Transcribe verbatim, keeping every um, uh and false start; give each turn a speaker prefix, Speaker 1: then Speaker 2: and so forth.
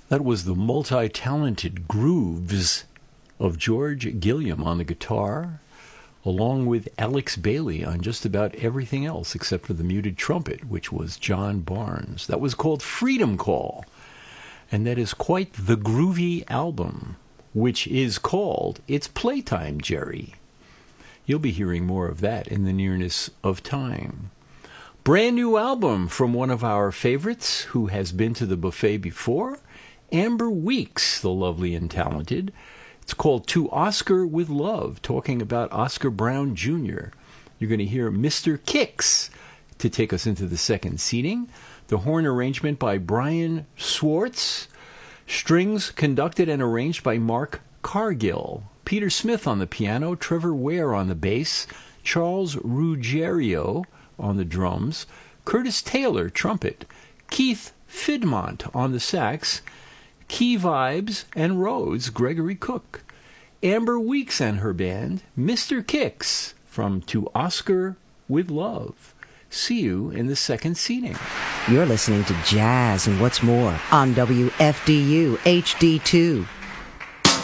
Speaker 1: That was the multi-talented grooves of George Gilliam on the guitar, along with Alex Bailey on just about everything else except for the muted trumpet, which was John Barnes. That was called Freedom Call, and that is quite the groovy album, which is called It's Playtime, Jerry. You'll be hearing more of that in the nearness of time. Brand new album from one of our favorites who has been to the buffet before, Amber Weeks, the lovely and talented. It's called To Oscar with Love, talking about Oscar Brown Junior You're going to hear Mister Kicks to take us into the second seating. The horn arrangement by Brian Swartz. Strings conducted and arranged by Mark Cargill. Peter Smith on the piano, Trevor Ware on the bass, Charles Ruggiero on the drums, Curtis Taylor, trumpet, Keith Fidmont on the sax, Key Vibes and Rhodes, Gregory Cook, Amber Weeks and her band, Mister Kicks, from To Oscar with Love. See you in the second seating.
Speaker 2: You're listening to Jazz and What's More on W F D U H D two.